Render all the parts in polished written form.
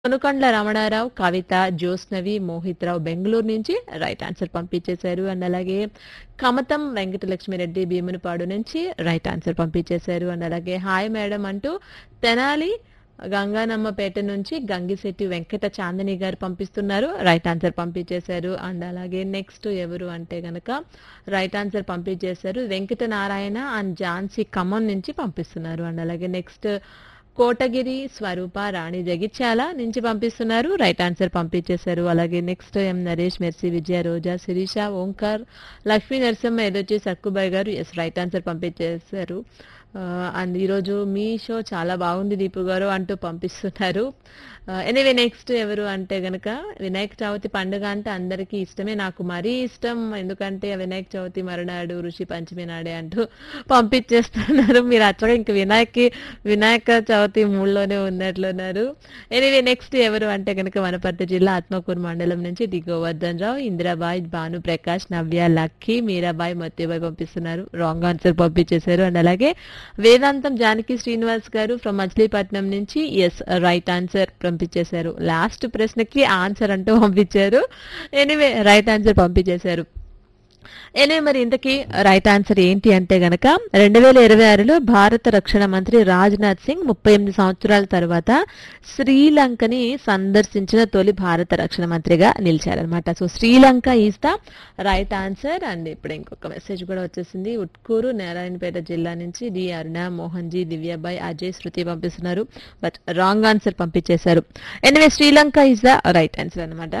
కొనుకొండ్ల రమణారావు, కవిత, జ్యోత్స్నవి, మోహిత్ రావు బెంగుళూరు నుంచి right answer పంపించేశారు. And అలాగే కమతం వెంకటలక్ష్మిరెడ్డి భీమునిపాడు నుంచి రైట్ ఆన్సర్ పంపించేశారు. అండ్ అలాగే హాయ్ మేడం అంటూ తెనాలి గంగానమ్మపేట నుంచి గంగిశెట్టి వెంకట చాందిని గారు పంపిస్తున్నారు. రైట్ ఆన్సర్ పంపించేశారు. అండ్ అలాగే నెక్స్ట్ ఎవరు అంటే గనక రైట్ ఆన్సర్ పంపించేశారు వెంకట నారాయణ అండ్ ఝాన్సీ ఖమ్మం నుంచి పంపిస్తున్నారు. అండ్ అలాగే నెక్స్ట్ కోటగిరి స్వరూప రాణి జగిత్యాల నుంచి పంపిస్తున్నారు. రైట్ ఆన్సర్ పంపించేశారు. అలాగే నెక్స్ట్ ఎం నరేష్, మెర్సీ, విజయ, రోజా, శిరీష, ఓంకార్, లక్ష్మీ నరసింహ ఎదొచ్చి సక్కుబాయ్ గారు ఎస్ రైట్ ఆన్సర్ పంపించేశారు. అండ్ ఈరోజు మీ షో చాలా బాగుంది దీపు గారు అంటూ పంపిస్తున్నారు. ఎనీవే నెక్స్ట్ ఎవరు అంటే గనక వినాయక చవితి పండుగ అంటే అందరికీ ఇష్టమే, నాకు మరీ ఇష్టం, ఎందుకంటే వినాయక చవితి మరునాడు ఋషి పంచమి నాడే అంటూ పంపించేస్తున్నారు. మీరు అచ్చగా ఇంక వినాయక చవితి మూడులోనే ఉన్నట్లున్నారు. ఎనీవే నెక్స్ట్ ఎవరు అంటే గనక వనపర్తి జిల్లా ఆత్మకూరు మండలం నుంచి డి గోవర్ధన్ రావు, ఇందిరాబాయ్, భాను ప్రకాష్, నవ్య, లక్కీ, మీరాబాయ్, మత్యబాయ్ పంపిస్తున్నారు. రాంగ్ ఆన్సర్ పంపించేశారు. అండ్ అలాగే వేదాంతం జానకి శ్రీనివాస్ గారు ఫ్రమ్ మచిలీపట్నం నుంచి ఎస్ రైట్ ఆన్సర్ పంపించేశారు. లాస్ట్ ప్రశ్నకి ఆన్సర్ అంటూ పంపించారు. ఎనీవే రైట్ ఆన్సర్ పంపించేశారు. మరి ఇంతకీ రైట్ ఆన్సర్ ఏంటి అంటే గనక 2026లో భారత రక్షణ మంత్రి రాజ్నాథ్ సింగ్ 38 సంవత్సరాల తర్వాత శ్రీలంకని సందర్శించిన తొలి భారత రక్షణ మంత్రిగా నిలిచారనమాట. So Sri Lanka is the right answer. And ఇప్పుడు ఇంకొక మెసేజ్ కూడా వచ్చేసింది. ఉట్కూరు నారాయణపేట జిల్లా నుంచి డి అరుణ, మోహన్ జీ, దివ్యాబాయ్, అజయ్, శృతి పంపిస్తున్నారు. బట్ రాంగ్ ఆన్సర్ పంపించేశారు. Anyway Sri Lanka is the right answer అనమాట.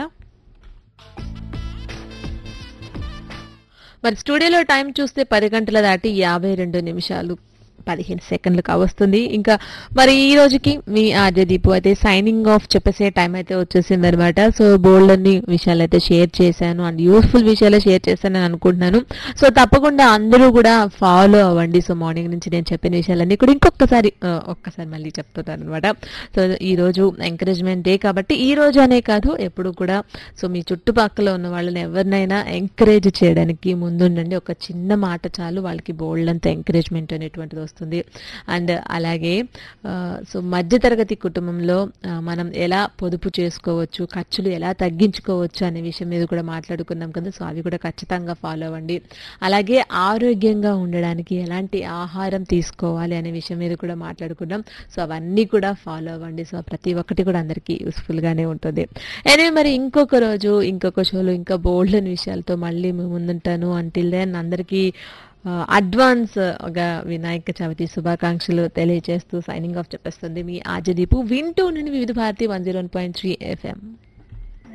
మరి స్టూడియోలో టైం చూస్తే 10 గంటల దాటి 52 నిమిషాలు 15 సెకండ్లు కావస్తుంది. ఇంకా మరి ఈ రోజుకి మీ ఆర్జే దీపు అయితే సైనింగ్ ఆఫ్ చెప్పేసే టైం అయితే వచ్చేసింది అనమాట. సో బోల్డ్ అన్ని విషయాలు అయితే షేర్ చేశాను అండ్ యూస్ఫుల్ విషయాలు షేర్ చేశానని అనుకుంటున్నాను. సో తప్పకుండా అందరూ కూడా ఫాలో అవ్వండి. సో మార్నింగ్ నుంచి నేను చెప్పిన విషయాలన్నీ కూడా ఒక్కసారి మళ్ళీ చెప్తున్నాను అనమాట. సో ఈ రోజు ఎంకరేజ్మెంట్ డే కాబట్టి ఈ రోజు అనే కాదు ఎప్పుడు కూడా సో మీ చుట్టుపక్కల ఉన్న వాళ్ళని ఎవరినైనా ఎంకరేజ్ చేయడానికి ముందుండండి. ఒక చిన్న మాట చాలు, వాళ్ళకి బోల్డ్ అంత ఎంకరేజ్మెంట్ అనేటువంటిది వస్తుంది. అండ్ అలాగే సో మధ్యతరగతి కుటుంబంలో మనం ఎలా పొదుపు చేసుకోవచ్చు, ఖర్చులు ఎలా తగ్గించుకోవచ్చు అనే విషయం మీద కూడా మాట్లాడుకున్నాం కదా. సో అవి కూడా ఖచ్చితంగా ఫాలో అవ్వండి. అలాగే ఆరోగ్యంగా ఉండడానికి ఎలాంటి ఆహారం తీసుకోవాలి అనే విషయం మీద కూడా మాట్లాడుకున్నాం. సో అవన్నీ కూడా ఫాలో అవ్వండి. సో ప్రతి ఒక్కటి కూడా అందరికీ యూస్ఫుల్ గానే ఉంటుంది. ఎనివే మరి ఇంకొక రోజు ఇంకొక షోలో ఇంకా బోల్డ్ అని విషయాలతో మళ్ళీ ముందుంటాను. అంటిల్ దెన్ అందరికీ అడ్వాన్స్ గా వినాయక చవితి శుభాకాంక్షలు తెలియజేస్తూ సైనింగ్ ఆఫ్ చెప్పేస్తుంది మీ ఆర్జే దీపు. వింటూ నుండి వివిధ భారతి 101.3 FM.